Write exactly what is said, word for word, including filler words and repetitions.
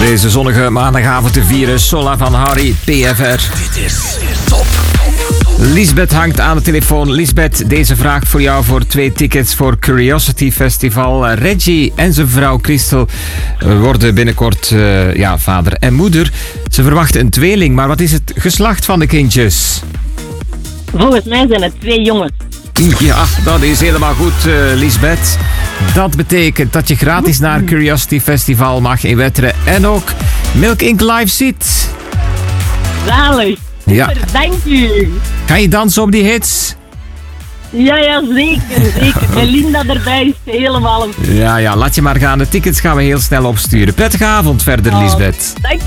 deze zonnige maandagavond te vieren. Sola van Harry, P F R. Dit is top. Lisbeth hangt aan de telefoon. Lisbeth, deze vraag voor jou voor twee tickets voor Curiosity Festival. Reggie en zijn vrouw Christel worden binnenkort uh, ja, vader en moeder. Ze verwachten een tweeling, maar wat is het geslacht van de kindjes? Volgens mij zijn het twee jongens. Ja, dat is helemaal goed, uh, Lisbeth. Dat betekent dat je gratis naar Curiosity Festival mag in Wetteren en ook Milk Inc Live ziet. Zalig. Ja. Super, dank u. Ga je dansen op die hits? Ja, ja, zeker, zeker. Met Linda erbij is het helemaal een... Ja, ja, laat je maar gaan. De tickets gaan we heel snel opsturen. Prettige avond verder, Oh, Lisbeth. Dank